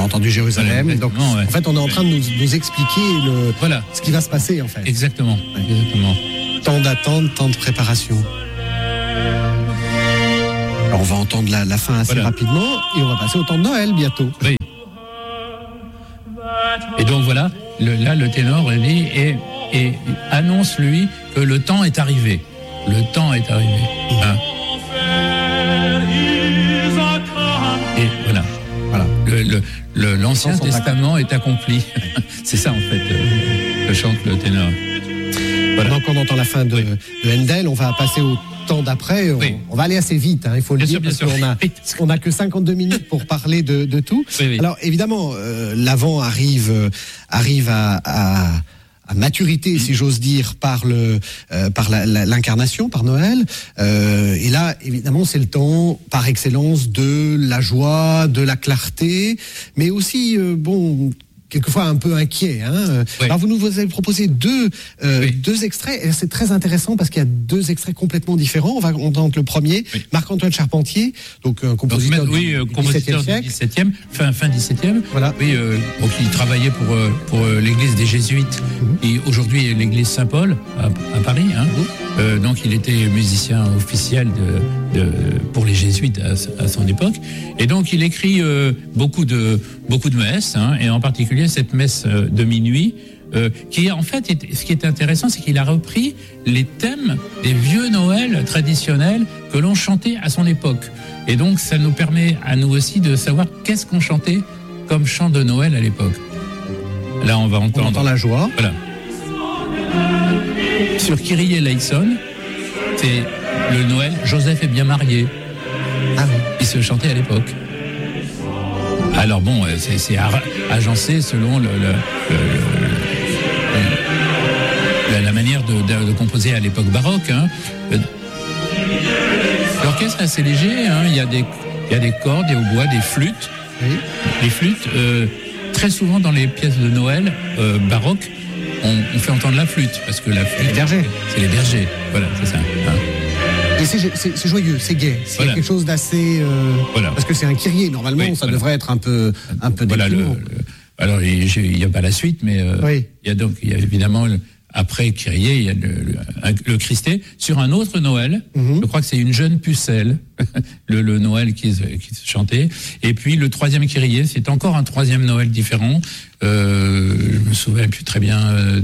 entendu Jérusalem. Voilà, Donc, ouais. en fait, on est en train de nous expliquer ce qui va se passer, en fait. Exactement. Ouais. Exactement. Tant d'attente, tant de préparation. Alors, on va entendre la fin assez rapidement et on va passer au temps de Noël bientôt. Oui. Et donc voilà, le ténor dit et annonce lui que le temps est arrivé. Le temps est arrivé. Hein. Et voilà. L'Ancien Testament est accompli. C'est ça en fait que chante le ténor. Voilà. Donc on entend la fin de Handel, on va passer au temps d'après. On va aller assez vite, il faut le dire, parce qu'on a que 52 minutes pour parler de tout. Oui. Alors évidemment, l'Avent arrive à maturité, si j'ose dire, par l'incarnation, par Noël. Et là, évidemment, c'est le temps par excellence de la joie, de la clarté, mais aussi, quelquefois un peu inquiet. Oui. Alors vous avez proposé deux extraits, et c'est très intéressant parce qu'il y a deux extraits complètement différents. On va entendre le premier, Marc-Antoine Charpentier, donc un compositeur du XVIIe, fin XVIIe. Voilà. Oui, donc il travaillait pour l'église des Jésuites, et aujourd'hui l'église Saint-Paul à Paris. Donc il était musicien officiel pour les Jésuites à son époque, et donc il écrit beaucoup de messes, et en particulier cette messe de minuit, qui en fait, ce qui est intéressant, c'est qu'il a repris les thèmes des vieux Noël traditionnels que l'on chantait à son époque. Et donc ça nous permet à nous aussi de savoir qu'est-ce qu'on chantait comme chant de Noël à l'époque. Là on va entendre... On entend la joie. Voilà. Sur Kyrie eleison, c'est le Noël, Joseph est bien marié. Ah oui. Il se chantait à l'époque. Alors bon, c'est agencé selon la manière de composer à l'époque baroque. L'orchestre est assez léger, il y a des cordes, des hautbois, des flûtes. Oui. Les flûtes, très souvent dans les pièces de Noël baroques, on fait entendre la flûte, parce que la flûte, les bergers. C'est les bergers, voilà, c'est ça. Et c'est joyeux, c'est gai. C'est quelque chose d'assez... Parce que c'est un kyrie, normalement, ça devrait être un peu déprimant. Alors, il n'y a pas la suite, mais il y a évidemment... Après Kyrie, il y a le Christé. Sur un autre Noël, je crois que c'est une jeune pucelle, le Noël qui se chantait. Et puis le troisième Kyrie, c'est encore un troisième Noël différent. Je me souviens plus très bien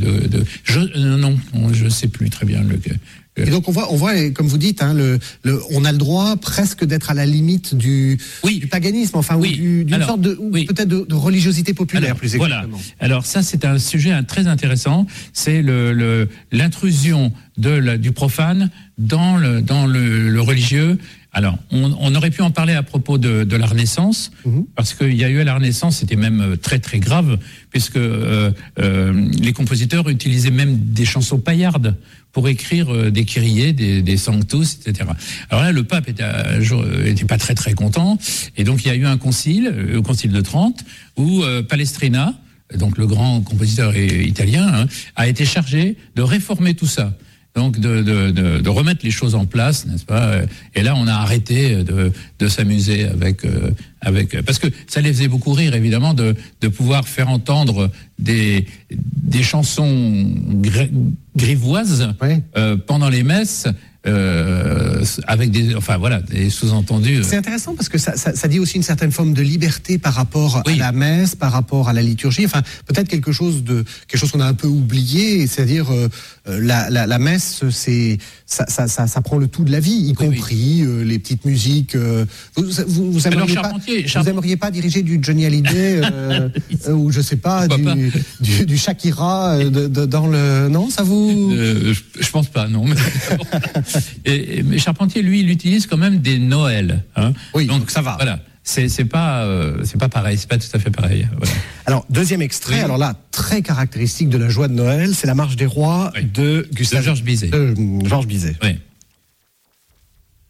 je sais plus très bien lequel. Et donc on voit, comme vous dites, on a le droit presque d'être à la limite du paganisme, d'une sorte peut-être de religiosité populaire. Alors, plus exactement. Voilà. Alors ça, c'est un sujet très intéressant. C'est l'intrusion du profane dans le religieux. Alors, on aurait pu en parler à propos de la Renaissance, parce qu'il y a eu à la Renaissance, c'était même très très grave, puisque les compositeurs utilisaient même des chansons paillardes pour écrire des kyriés, des sanctus, etc. Alors là, le pape était pas très très content, et donc il y a eu un concile, le concile de Trente, où Palestrina, donc le grand compositeur italien, a été chargé de réformer tout ça. Donc de remettre les choses en place, n'est-ce pas? Et là, on a arrêté de s'amuser avec parce que ça les faisait beaucoup rire, évidemment, de pouvoir faire entendre des chansons grivoises pendant les messes. Avec des sous-entendus. C'est intéressant parce que ça dit aussi une certaine forme de liberté par rapport à la messe, par rapport à la liturgie. Enfin, peut-être quelque chose qu'on a un peu oublié, c'est-à-dire la messe, ça prend le tout de la vie, y compris les petites musiques. Vous aimeriez pas diriger du Johnny Hallyday ou je sais pas du Shakira dans le non, ça vous je pense pas, non. Mais Charpentier, lui, il utilise quand même des Noëls. Oui, donc ça va. Voilà. C'est pas pareil, c'est pas tout à fait pareil. Voilà. Alors, deuxième extrait, alors là, très caractéristique de la joie de Noël, c'est la Marche des Rois de Georges Bizet. Georges Bizet. Oui.